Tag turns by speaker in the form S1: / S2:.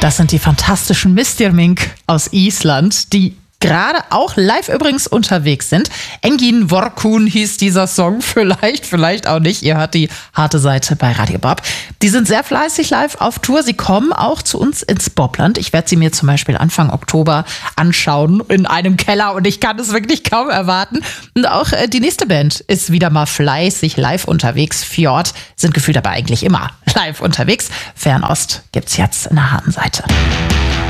S1: Das sind die fantastischen Mistirmink aus Island, die gerade auch live übrigens unterwegs sind. Engin Vorkun hieß dieser Song, vielleicht auch nicht. Ihr hört die harte Seite bei Radio Bob. Die sind sehr fleißig live auf Tour. Sie kommen auch zu uns ins Bobland. Ich werde sie mir zum Beispiel Anfang Oktober anschauen in einem Keller und ich kann es wirklich kaum erwarten. Und auch die nächste Band ist wieder mal fleißig live unterwegs. Fjord sind gefühlt aber eigentlich immer live unterwegs. Fernost gibt's jetzt in der harten Seite.